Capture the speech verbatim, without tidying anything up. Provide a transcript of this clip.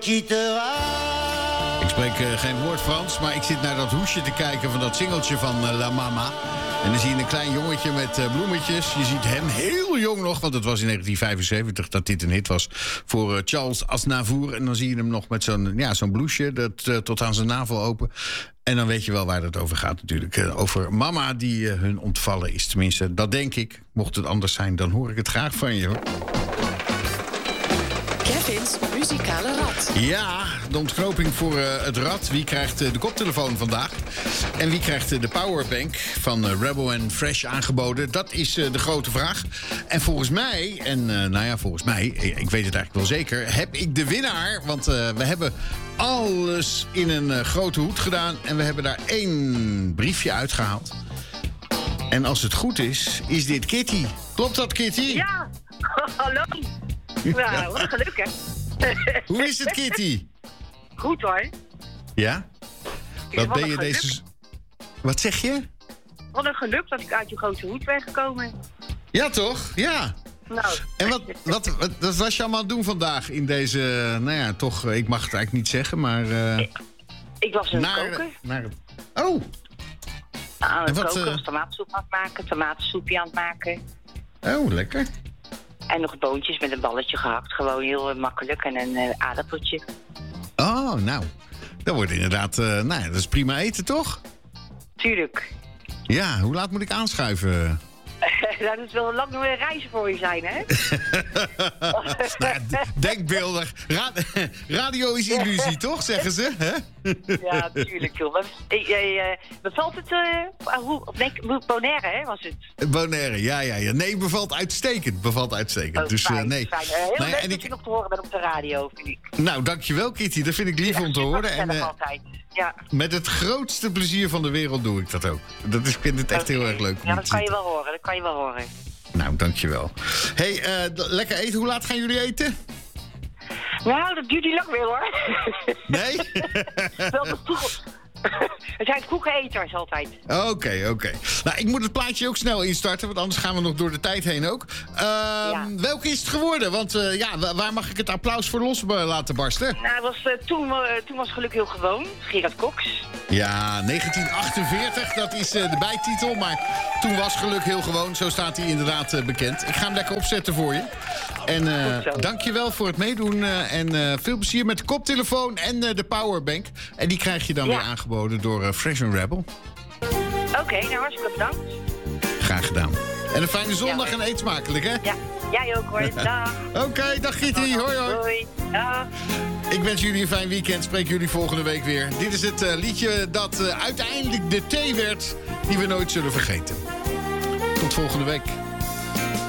Ik spreek uh, geen woord Frans, maar ik zit naar dat hoesje te kijken van dat singeltje van uh, La Mama. En dan zie je een klein jongetje met uh, bloemetjes. Je ziet hem heel jong nog, want het was in negentien vijfenzeventig dat dit een hit was voor uh, Charles Aznavour. En dan zie je hem nog met zo'n ja, zo'n blouseje dat uh, tot aan zijn navel open. En dan weet je wel waar het over gaat natuurlijk. Uh, over mama die uh, hun ontvallen is. Tenminste, dat denk ik. Mocht het anders zijn, dan hoor ik het graag van je, hoor. Kevin's muzikale rad. Ja, de ontknoping voor uh, het rad. Wie krijgt uh, de koptelefoon vandaag? En wie krijgt uh, de powerbank van uh, Rebel en Fresh aangeboden? Dat is uh, de grote vraag. En volgens mij, en uh, nou ja, volgens mij, ik weet het eigenlijk wel zeker, heb ik de winnaar. Want uh, we hebben alles in een uh, grote hoed gedaan. En we hebben daar één briefje uitgehaald. En als het goed is, is dit Kitty. Klopt dat, Kitty? Ja, hallo. Nou, wat geluk, hè? Hoe is het, Kitty? Goed, hoor. Ja? Wat Wat ben een je geluk. deze... Wat zeg je? Wat een geluk dat ik uit je grote hoed ben gekomen. Ja, toch? Ja. Nou. En wat, wat, wat, wat was je allemaal aan het doen vandaag in deze... Nou ja, toch, ik mag het eigenlijk niet zeggen, maar... Uh, ik, ik was aan het naar, koken. Naar, oh. Aan het wat, koken, uh, was tomatensoep aan het maken, tomatensoepje aan het maken. Oh, lekker. En nog boontjes met een balletje gehakt. Gewoon heel uh, makkelijk. En een uh, aardappeltje. Oh, nou. Dat wordt inderdaad... Uh, nou ja, dat is prima eten, toch? Tuurlijk. Ja, hoe laat moet ik aanschuiven? Dat is wel lang nog een reizen voor je zijn, hè? Nou, d- denkbeeldig. Ra- radio is illusie, toch, zeggen ze? Hè? Ja, tuurlijk, joh. Maar, eh, eh, eh, bevalt het... Uh, hoe, of nee, Bonaire, hè, was het? Bonaire, ja, ja, ja. Nee, bevalt uitstekend. Bevalt uitstekend. Oh, dus fijn, uh, nee. fijn. Uh, heel nou, ja, leuk en dat ik... je nog te horen bent op de radio, vind ik. Nou, dankjewel, Kitty. Dat vind ik lief Ja, om te horen. En uh, altijd. Ja. met het grootste plezier van de wereld doe ik dat ook. Dat is, ik vind het echt Okay. heel erg leuk. Om Ja, te dat kan je zitten. wel horen. Dat kan je wel horen. Nou, dankjewel. Hey, uh, d- lekker eten. Hoe laat gaan jullie eten? Nou, dat duurt niet lang meer, hoor. Nee? Wel te vroeg. We zijn vroege eters altijd. Oké, okay, oké. Okay. Nou, ik moet het plaatje ook snel instarten, want anders gaan we nog door de tijd heen ook. Uh, Ja. Welke is het geworden? Want uh, ja, wa- waar mag ik het applaus voor los uh, laten barsten? Nou, het was, uh, toen, uh, toen was geluk heel gewoon. Gerard Cox. Ja, negentien achtenveertig, dat is uh, de bijtitel. Maar toen was geluk heel gewoon. Zo staat hij inderdaad uh, bekend. Ik ga hem lekker opzetten voor je. En uh, dankjewel voor het meedoen. Uh, en uh, veel plezier met de koptelefoon en uh, de powerbank. En die krijg je dan Ja. weer aangeboden door uh, Fresh and Rebel. Oké, okay, nou hartstikke bedankt. Graag gedaan. En een fijne zondag Ja. en eet smakelijk, hè? Ja, jij ook, hoor. Dag. Oké, okay, dag Gitti. Hoi, hoi. Hoi. Dag. Ik wens jullie een fijn weekend. Spreek jullie volgende week weer. Dit is het uh, liedje dat uh, uiteindelijk de thee werd die we nooit zullen vergeten. Tot volgende week.